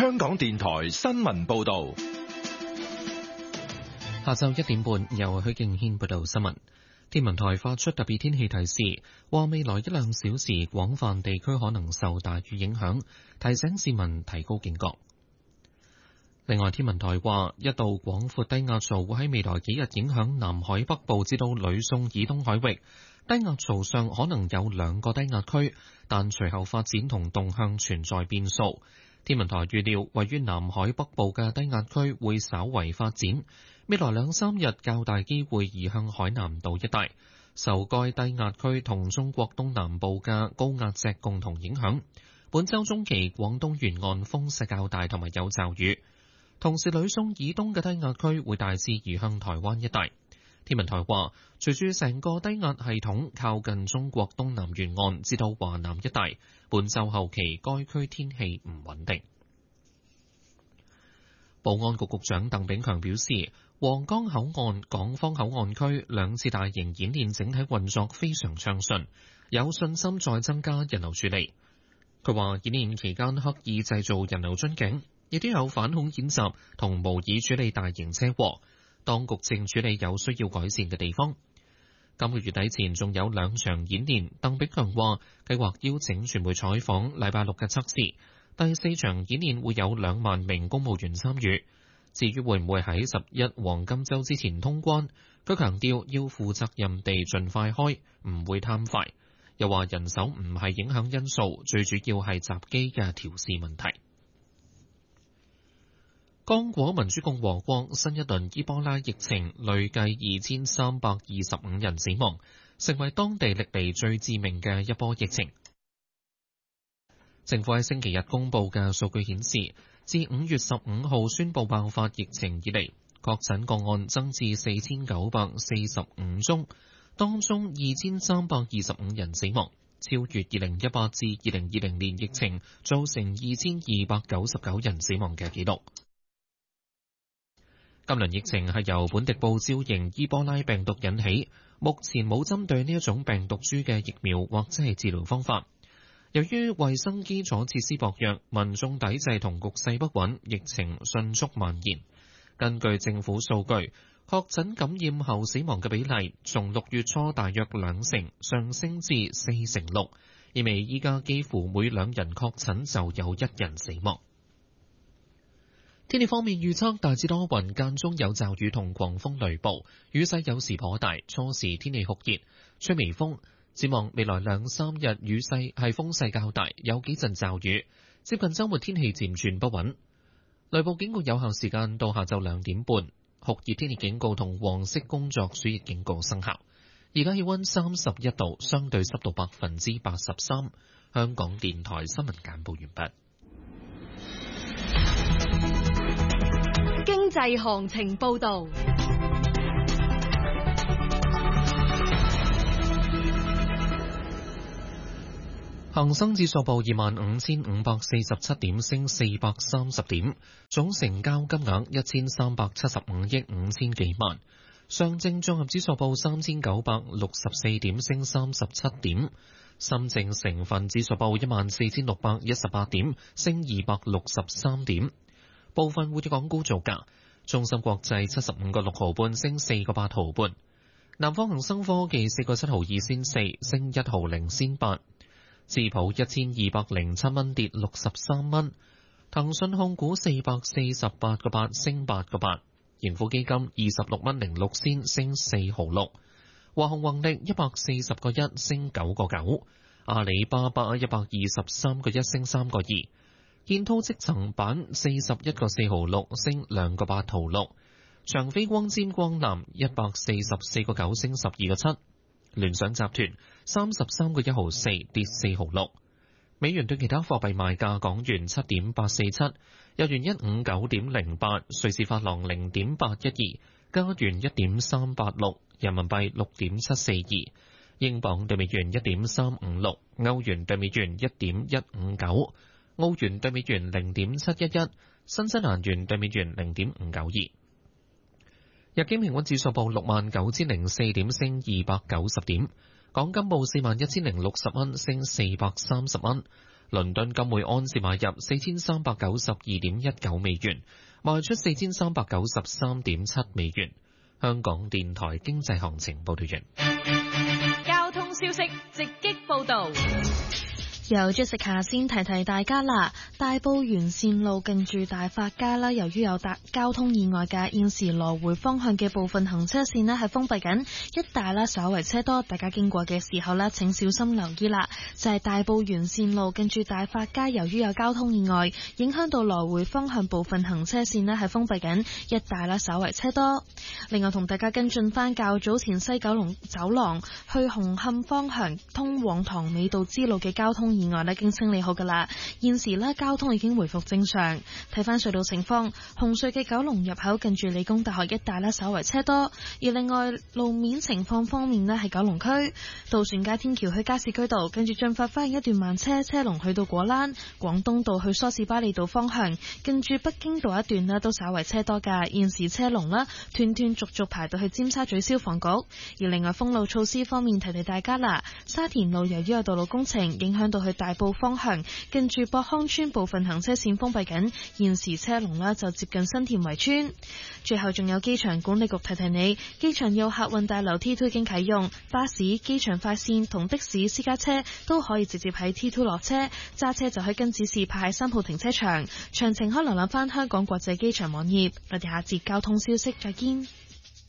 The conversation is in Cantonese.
香港電台新聞報道。 下晝1點半，由許敬軒報道新聞。天文台發出特別天氣提示，話未來1、2小時廣泛地區可能受大雨影響，提醒市民提高警覺。另外，天文台話，一道廣闊低壓槽會喺未來幾日影響南海北部至到呂宋以東海域。低壓槽上可能有2個低壓區，但隨後發展同動向存在變數。天文台預料，位於南海北部嘅低壓區會稍為發展，未來2、3日較大機會移向海南島一帶，受該低壓區同中國東南部嘅高壓脊共同影響。本週中期廣東沿岸風勢較大同埋有驟雨，同時呂宋以東嘅低壓區會大致移向台灣一帶。天文台話，隨住成個低壓系統靠近中國東南沿岸至到華南一帶，本週後期該區天氣唔穩定。保安局局長鄧炳強表示，皇崗口岸、港方口岸區2次大型演練整體運作非常暢順，有信心再增加人流處理。佢話，演練期間刻意製造人流樽頸，亦都有反恐演習同模擬處理大型車禍。當局正處理有需要改善嘅地方。今個月底前仲有2場演練，鄧炳強話計劃邀請傳媒採訪禮拜6嘅測試。第4場演練會有2萬名公務員參與。至於會唔會喺11黃金週之前通關，佢強調要負責任地盡快開，唔會貪快。又話人手唔係影響因素，最主要係閘機嘅調試問題。剛果民主共和國新一輪伊波拉疫情累計2325人死亡，成為當地歷嚟最致命嘅一波疫情。政府喺星期日公布嘅數據顯示，自5月15號宣布爆發疫情以嚟，確診個案增至4945宗，當中2325人死亡，超越2018至2020年疫情造成2299人死亡嘅紀錄。今輪疫情係由本地報招型伊波拉病毒引起，目前冇針對呢一種病毒株嘅疫苗或者係治療方法。由於衛生基礎設施薄弱，民眾抵制同局勢不穩，疫情迅速蔓延。根據政府數據，確診感染後死亡嘅比例從6月初大約2成上升至4成6，意味依家幾乎每2人確診就有1人死亡。天氣方面預測大致多雲，間中有驟雨同狂風雷暴，雨勢有時頗大，初時天氣酷熱，吹微風。展望未來2、3日雨勢係風勢較大，有幾陣驟雨，接近週末天氣漸轉不穩。雷暴警告有效時間到下晝2點半，酷熱天氣警告同黃色工作暑熱警告生效。而家氣溫31度，相對濕度83%。香港電台新聞簡報完畢。 經濟行情報道。 恒生指數報25,547點，升430點，總成交金額1375億5千幾萬。上證綜合指數報3964點，升37點。深證成分指數報14,618點，升263點。部分活躍港股造價，中芯國際75個6毫半，升4個8毫半。南方恒生科技4個7毫2仙4，升1毫0仙8。智普1207蚊，跌63蚊。騰訊控股448個8，升8個8。盈富基金26蚊06仙，升4毫6。華虹宏力140個1，升9個9。阿里巴巴123個1，升3個2。建滔積層板41個4毫6，升2個8毫6。長飛光纖光纜144個9，升12個7。聯想集團33個1毫4，跌4毫6。美元對其他貨幣賣價：港元7.847，日元159.08，瑞士法郎0.812，加元1.386，人民幣6.742，英鎊對美元1.356，歐元對美元1.159，澳元對美元0.711，新西蘭元對美元0.592。日經平均指數報69,004點，升290點。港金報41,060蚊，升430蚊。 倫敦金每安士買入4392.19美元，賣出4393.7美元。香港電台經濟行情報道完。 交通消息直擊報道。 由 Jessica 先提提大家啦，大埔沿線路近住大發街啦，由於有交通意外嘅，現時來回方向嘅部分行車線呢係封閉緊，一帶啦稍為車多，大家經過嘅時候呢請小心留意啦。就係大埔沿線路近住大發街，由於有交通意外，影響到來回方向部分行車線呢係封閉緊，一帶啦稍為車多。另外同大家跟進翻較早前西九龍走廊去紅磡方向通往塘尾道支路嘅交通意外呢已經清理好噶啦，現時呢交通已經回復正常。睇翻隧道情況，紅隧嘅九龍入口近住理工大學一帶呢稍為車多，而另外路面情況方面呢，係九龍區渡船街天橋去加士居道，跟住進發翻一段慢車龍去到果欄，廣東道去梳士巴利道方向，跟住北京道一段呢都稍為車多噶，現時車龍啦斷斷續續排到去尖沙咀消防局。而另外封路措施方面，提提大家啦，沙田路由於有道路工程，影響到去大埔方向，近住博康村部分行車線封閉緊，現時車龍啦就接近新田圍村。最後仲有機場管理局提提你，機場有客運大樓 T2 已經啟用，巴士、機場快線同的士、私家車都可以直接喺 T2 落車，揸車就可以跟指示派喺3號停車場。詳情可瀏覽翻香港國際機場網頁。我哋下節交通消息再見。